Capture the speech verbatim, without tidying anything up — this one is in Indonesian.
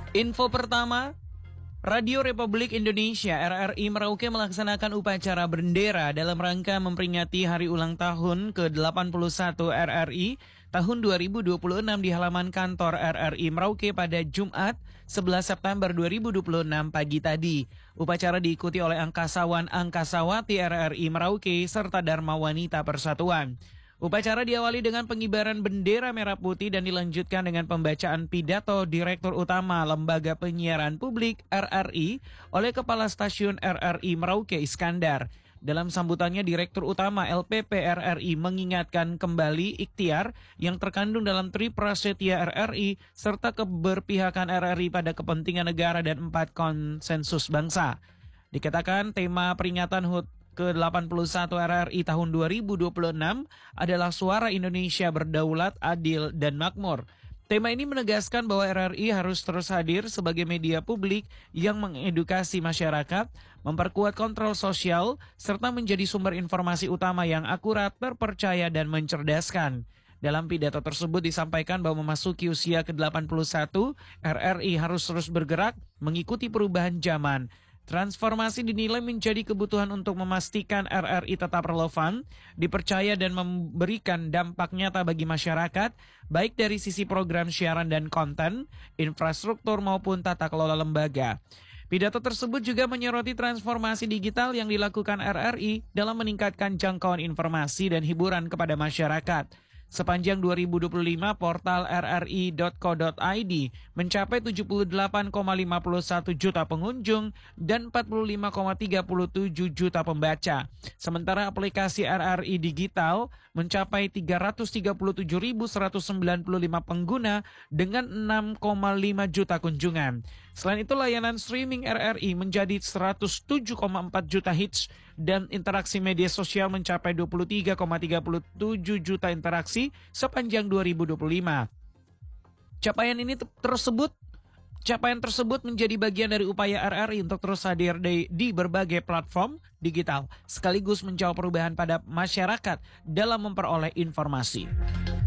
Info pertama, Radio Republik Indonesia R R I Merauke melaksanakan upacara bendera dalam rangka memperingati hari ulang tahun ke delapan puluh satu R R I tahun dua ribu dua puluh enam di halaman kantor R R I Merauke pada Jumat sebelas September dua ribu dua puluh enam pagi tadi. Upacara diikuti oleh angkasawan Angkasawati R R I Merauke serta Dharma Wanita Persatuan. Upacara diawali dengan pengibaran bendera merah putih dan dilanjutkan dengan pembacaan pidato Direktur Utama Lembaga Penyiaran Publik R R I oleh Kepala Stasiun R R I Merauke Iskandar. Dalam sambutannya, Direktur Utama L P P R R I mengingatkan kembali ikhtiar yang terkandung dalam Tri Prasetya R R I serta keberpihakan R R I pada kepentingan negara dan empat konsensus bangsa. Dikatakan tema peringatan H U T ke delapan puluh satu R R I tahun dua ribu dua puluh enam adalah suara Indonesia berdaulat, adil, dan makmur. Tema ini menegaskan bahwa R R I harus terus hadir sebagai media publik yang mengedukasi masyarakat, memperkuat kontrol sosial, serta menjadi sumber informasi utama yang akurat, terpercaya, dan mencerdaskan. Dalam pidato tersebut disampaikan bahwa memasuki usia ke delapan puluh satu, R R I harus terus bergerak mengikuti perubahan zaman. Transformasi dinilai menjadi kebutuhan untuk memastikan R R I tetap relevan, dipercaya dan memberikan dampak nyata bagi masyarakat, baik dari sisi program siaran dan konten, infrastruktur maupun tata kelola lembaga. Pidato tersebut juga menyoroti transformasi digital yang dilakukan R R I dalam meningkatkan jangkauan informasi dan hiburan kepada masyarakat. Sepanjang dua ribu dua puluh lima, portal r r i dot co dot i d mencapai tujuh puluh delapan koma lima satu juta pengunjung dan empat puluh lima koma tiga tujuh juta pembaca. Sementara aplikasi R R I Digital mencapai tiga ratus tiga puluh tujuh ribu seratus sembilan puluh lima pengguna dengan enam koma lima juta kunjungan. Selain itu, layanan streaming R R I menjadi seratus tujuh koma empat juta hits dan interaksi media sosial mencapai dua puluh tiga koma tiga tujuh juta interaksi sepanjang dua ribu dua puluh lima. Capaian ini tersebut capaian tersebut menjadi bagian dari upaya R R I untuk terus hadir di, di berbagai platform digital sekaligus menjawab perubahan pada masyarakat dalam memperoleh informasi.